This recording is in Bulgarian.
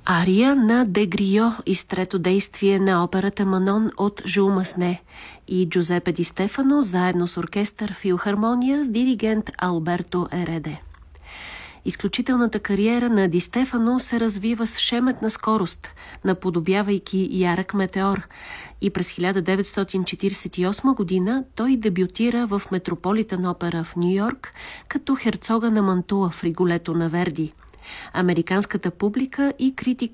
Ария на Де Грио из трето действие на операта Манон от Жул Масне и Джузепе Ди Стефано заедно с оркестър Филхармония с диригент Алберто Ереде. Изключителната кариера на Ди Стефано се развива с шеметна скорост, наподобявайки ярък метеор, и през 1948 година той дебютира в Метрополитън опера в Нью-Йорк като херцога на Мантуа в Риголето на Верди. Американската публика и критика